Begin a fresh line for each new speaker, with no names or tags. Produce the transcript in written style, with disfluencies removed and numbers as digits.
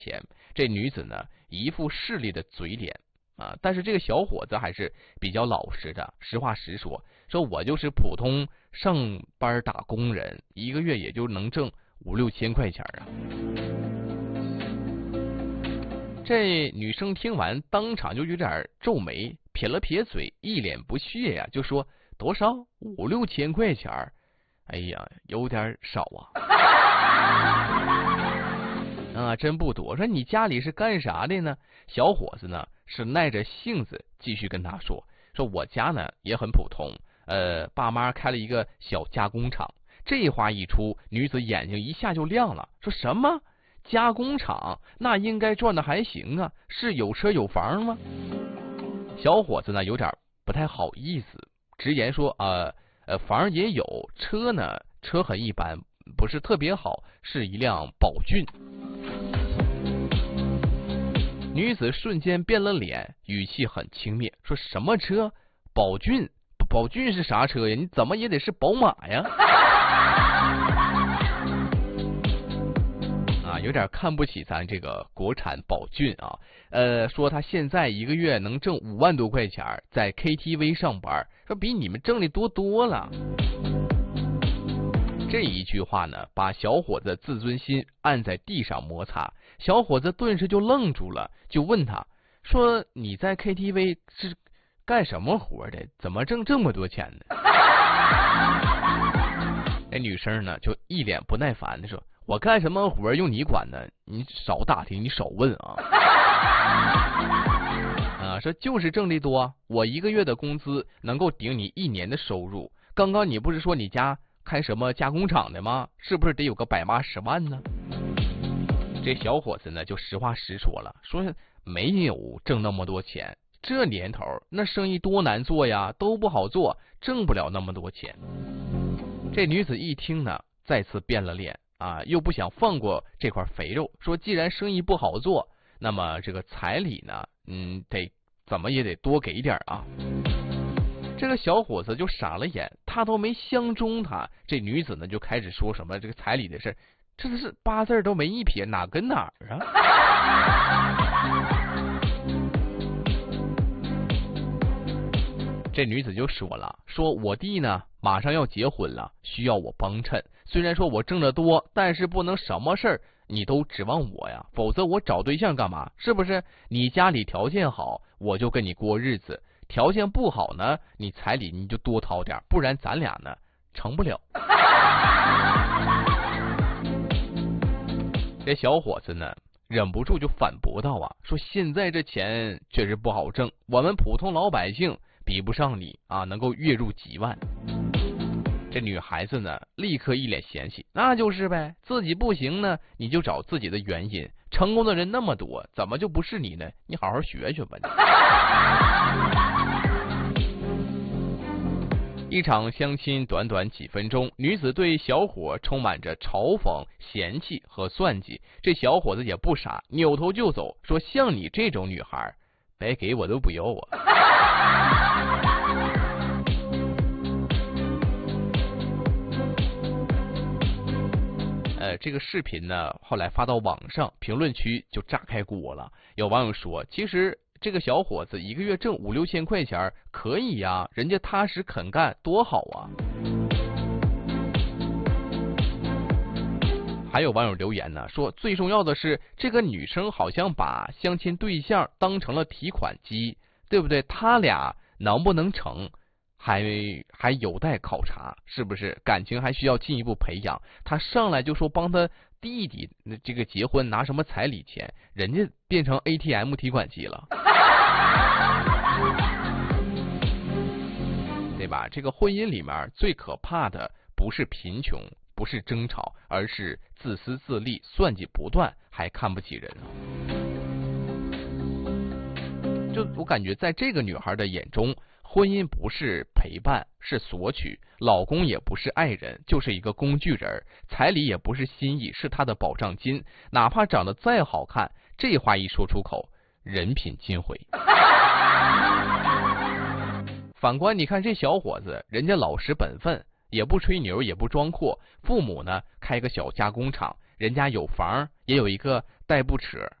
前，这女子呢一副势利的嘴脸啊，但是这个小伙子还是比较老实的，实话实说，说我就是普通上班打工人，一个月也就能挣5、6千块钱啊。这女生听完当场就有点皱眉，撇了撇嘴，一脸不屑呀，就说多少5、6千块钱，哎呀，有点少啊。真不多。说你家里是干啥的呢？小伙子呢是耐着性子继续跟他说，说我家呢也很普通，爸妈开了一个小加工厂。这话一出，女子眼睛一下就亮了，说什么加工厂？那应该赚的还行啊，是有车有房吗？小伙子呢有点不太好意思，直言说房也有，车呢车很一般，不是特别好，是一辆宝骏。女子瞬间变了脸，语气很轻蔑，说什么车？宝骏？宝骏是啥车呀？你怎么也得是宝马呀？有点看不起咱这个国产宝骏啊。说他现在一个月能挣5万多块钱，在 KTV 上班，说比你们挣的多了。这一句话呢，把小伙子自尊心按在地上摩擦。小伙子顿时就愣住了，就问他说：“你在 KTV 是干什么活的？怎么挣这么多钱呢？”那女生呢，就一脸不耐烦的说：“我干什么活用你管呢？你少打听，你少问啊！”说就是挣得多，我一个月的工资能够顶你1年的收入。刚刚你不是说你家开什么加工厂的吗？是不是得有个180万呢？这小伙子呢就实话实说了，说没有挣那么多钱，这年头那生意多难做呀，都不好做，挣不了那么多钱。这女子一听呢，再次变了脸啊，又不想放过这块肥肉，说既然生意不好做，那么这个彩礼呢，得怎么也得多给点啊。这个小伙子就傻了眼，他都没相中他，这女子呢就开始说什么这个彩礼的事，这是8字都没一撇，哪跟哪儿啊？这女子就说了，说我弟呢马上要结婚了，需要我帮衬。虽然说我挣得多，但是不能什么事儿你都指望我呀，否则我找对象干嘛？是不是？你家里条件好，我就跟你过日子；条件不好呢，你彩礼你就多掏点，不然咱俩呢成不了。这小伙子呢忍不住就反驳道啊，说现在这钱确实不好挣，我们普通老百姓比不上你啊，能够月入几万。这女孩子呢立刻一脸嫌弃，那就是呗，自己不行呢你就找自己的原因，成功的人那么多，怎么就不是你呢？你好好学学吧你。一场相亲短短几分钟，女子对小伙充满着嘲讽、嫌弃和算计。这小伙子也不傻，扭头就走，说像你这种女孩白给我都不要啊。这个视频呢后来发到网上，评论区就炸开锅了。有网友说，其实这个小伙子一个月挣5、6千块钱可以呀，人家踏实肯干多好啊。还有网友留言呢，说最重要的是这个女生好像把相亲对象当成了提款机，对不对？他俩能不能成还有待考察，是不是？感情还需要进一步培养。他上来就说帮他弟弟这个结婚拿什么彩礼钱，人家变成 ATM 提款机了。对吧？这个婚姻里面最可怕的不是贫穷，不是争吵，而是自私自利、算计不断，还看不起人。就我感觉在这个女孩的眼中，婚姻不是陪伴，是索取；老公也不是爱人，就是一个工具人；彩礼也不是心意，是他的保障金。哪怕长得再好看，这话一说出口，人品尽毁。反观你看这小伙子，人家老实本分，也不吹牛，也不装阔。父母呢开个小加工厂，人家有房，也有一个带不扯，